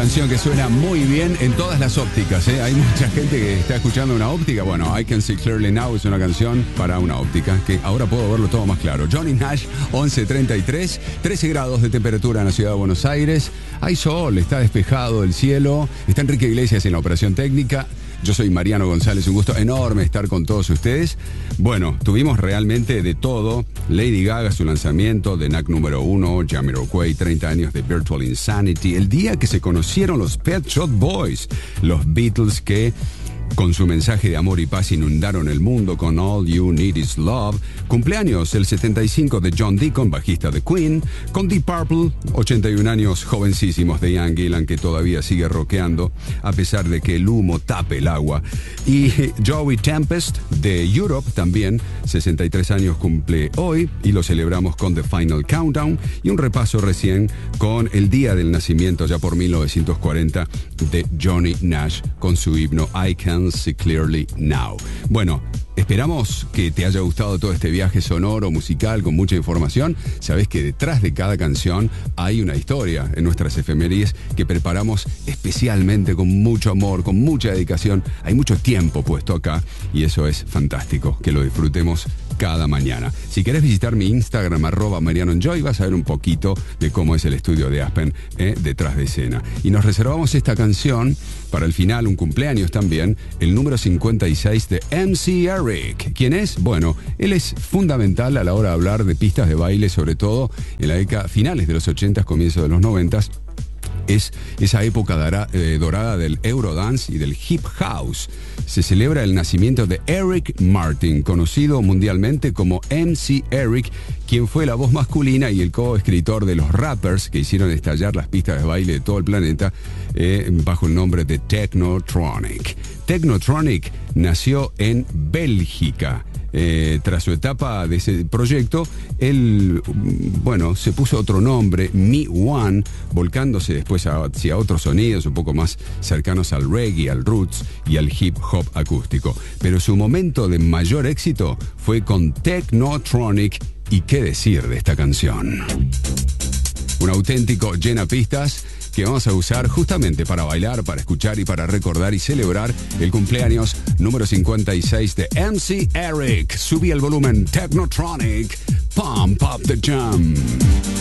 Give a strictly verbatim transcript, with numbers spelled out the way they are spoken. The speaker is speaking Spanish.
canción que suena muy bien en todas las ópticas, ¿eh? Hay mucha gente que está escuchando una óptica. Bueno, I Can See Clearly Now es una canción para una óptica, que ahora puedo verlo todo más claro. Johnny Nash, once treinta y tres, trece grados de temperatura en la ciudad de Buenos Aires. Hay sol, está despejado el cielo. Está Enrique Iglesias en la operación técnica. Yo soy Mariano González, un gusto enorme estar con todos ustedes. Bueno, tuvimos realmente de todo. Lady Gaga, su lanzamiento de N A C número uno, Jamiroquai, treinta años de Virtual Insanity, el día que se conocieron los Pet Shop Boys, los Beatles que con su mensaje de amor y paz inundaron el mundo con All You Need Is Love. Cumpleaños el setenta y cinco de John Deacon, bajista de Queen. Con Deep Purple, ochenta y un años jovencísimos de Ian Gillan, que todavía sigue rockeando a pesar de que el humo tape el agua. Y Joey Tempest de Europe también, sesenta y tres años cumple hoy y lo celebramos con The Final Countdown. Y un repaso recién con el día del nacimiento, ya por mil novecientos cuarenta, de Johnny Nash con su himno I Can See Clearly Now. Bueno, esperamos que te haya gustado todo este viaje sonoro, musical, con mucha información. Sabes que detrás de cada canción hay una historia en nuestras efemérides que preparamos especialmente con mucho amor, con mucha dedicación. Hay mucho tiempo puesto acá y eso es fantástico, que lo disfrutemos cada mañana. Si querés visitar mi Instagram, arroba Mariano Enjoy, vas a ver un poquito de cómo es el estudio de Aspen eh, detrás de escena. Y nos reservamos esta canción para el final, un cumpleaños también, el número cincuenta y seis de M C Eric. ¿Quién es? Bueno, él es fundamental a la hora de hablar de pistas de baile, sobre todo en la década finales de los ochentas, comienzo de los noventas. Es esa época dorada, eh, dorada del Eurodance y del Hip House. Se celebra el nacimiento de Eric Martin, conocido mundialmente como M C Eric, quien fue la voz masculina y el coescritor de los rappers que hicieron estallar las pistas de baile de todo el planeta eh, bajo el nombre de Technotronic. Technotronic nació en Bélgica. Eh, tras su etapa de ese proyecto, él, bueno, se puso otro nombre, Me One, volcándose después hacia otros sonidos un poco más cercanos al reggae, al roots y al hip hop acústico. Pero su momento de mayor éxito fue con Technotronic, y qué decir de esta canción. Un auténtico llena pistas que vamos a usar justamente para bailar, para escuchar y para recordar y celebrar el cumpleaños número cincuenta y seis de M C Eric. Subí el volumen, Technotronic, Pump Up the Jam.